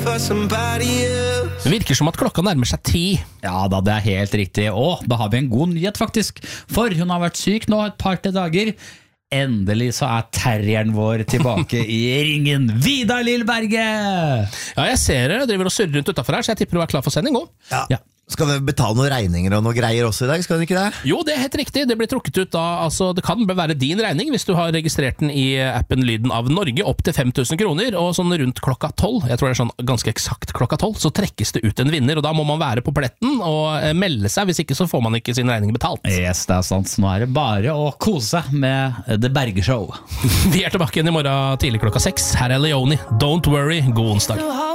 Det virker som at klokka nærmer seg 10. Ja da, det helt riktig. Og da har vi en god nyhet faktisk. For hun har vært syk nå et par-tre dager. Endelig så terrieren vår tilbake i ringen. Vidar Lillberge! Ja, jeg ser det. Jeg driver og surrer rundt utenfor her, så jeg tipper du klar for sending også. Ja. Skal vi betale noen regninger og noen greier også i dag, skal vi ikke det? Jo, det helt riktig. Det blir trukket ut da, altså det kan være din regning hvis du har registrert den i appen Lyden av Norge opp til 5.000 kroner, og sånn rundt klokka 12, jeg tror det sånn ganske eksakt klokka 12, så trekkes det ut en vinner, og da må man være på pletten og melde seg, hvis ikke så får man ikke sin regning betalt. Yes, det sant. Nå det bare å kose seg med The Berge Show. Vi tilbake igjen i morgen tidlig klokka 6. Her Leone. Don't worry. God onsdag.